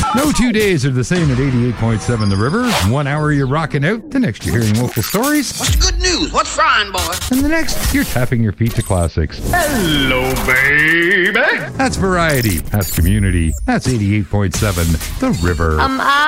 No 2 days are the same at 88.7 The River. 1 hour you're rocking out, the next you're hearing local stories, What's the good news? What's frying, boy? and the next you're tapping your feet to classics. Hello, baby. That's variety. That's community. That's 88.7 The River. I